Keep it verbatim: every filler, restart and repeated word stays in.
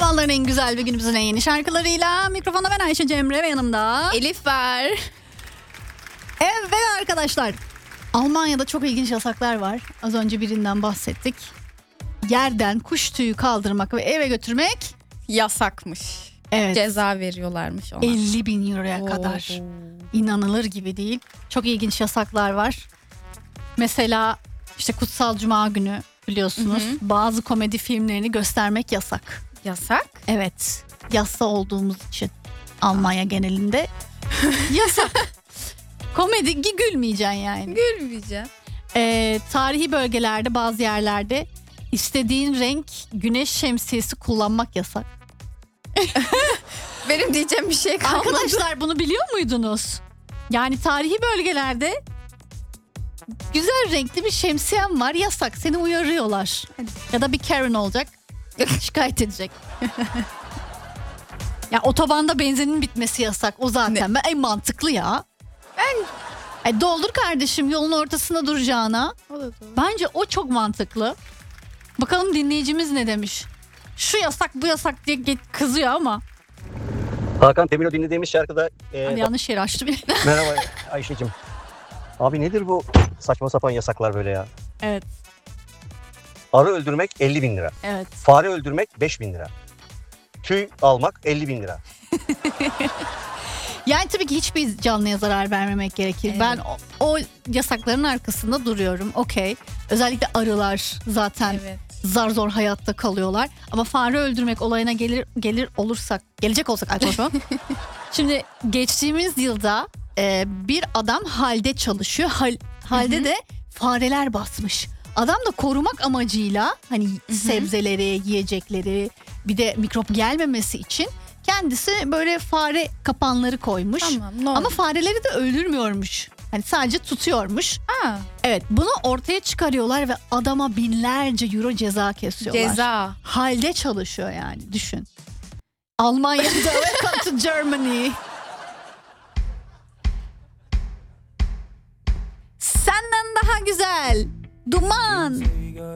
Sabahların en güzel ve günümüzün en yeni şarkılarıyla mikrofonda ben Ayşe Cemre ve yanımda Elif var. Evet arkadaşlar, Almanya'da çok ilginç yasaklar var. Az önce birinden bahsettik. Yerden kuş tüyü kaldırmak ve eve götürmek Yasakmış. evet, Ceza veriyorlarmış ona. elli bin euroya kadar. Oo. İnanılır gibi değil. Çok ilginç yasaklar var. Mesela işte Kutsal Cuma günü biliyorsunuz, Hı hı. bazı komedi filmlerini göstermek yasak. Yasak? Evet, yassa olduğumuz için Almanya genelinde yasak. Komedi gülmeyeceksin yani. Gülmeyeceğim. Ee, tarihi bölgelerde, bazı yerlerde istediğin renk güneş şemsiyesi kullanmak yasak. Benim diyeceğim bir şey kalmadı. Arkadaşlar, bunu biliyor muydunuz? Yani tarihi bölgelerde güzel renkli bir şemsiyen var, yasak. Seni uyarıyorlar. Ya da bir Karen olacak, şikayet edecek. Ya otobanda benzinin bitmesi yasak. O zaten. Ben, en mantıklı ya. Ben... Ay, doldur kardeşim yolun ortasında duracağına. O da doğru. Bence o çok mantıklı. Bakalım dinleyicimiz ne demiş? Şu yasak bu yasak diye kızıyor ama. Hakan Temir'o dinlediğimiz şarkıda e, Hadi yanlış yeri açtım. merhaba Ayşe'cim. Abi nedir bu saçma sapan yasaklar böyle ya? Evet, Arı öldürmek elli bin lira. evet. Fare öldürmek beş bin lira. Tüy almak elli bin lira. Yani tabii ki hiçbir canlıya zarar vermemek gerekir. Evet. Ben o, o yasakların arkasında duruyorum. Okey. Özellikle arılar zaten Evet. zar zor hayatta kalıyorlar. Ama fare öldürmek olayına gelir gelir olursak, gelecek olsak ay pardon. Şimdi geçtiğimiz yılda e, bir adam halde çalışıyor. Hal, halde Hı hı. de fareler basmış. Adam da korumak amacıyla hani sebzeleri, yiyecekleri, bir de mikrop gelmemesi için kendisi böyle fare kapanları koymuş. Tamam, normal. Ama fareleri de öldürmüyormuş. Hani sadece tutuyormuş. Aa, Evet, bunu ortaya çıkarıyorlar ve adama binlerce euro ceza kesiyorlar. ceza. Halde çalışıyor yani, düşün. Almanya'da welcome to Germany. Senden daha güzel. Duman.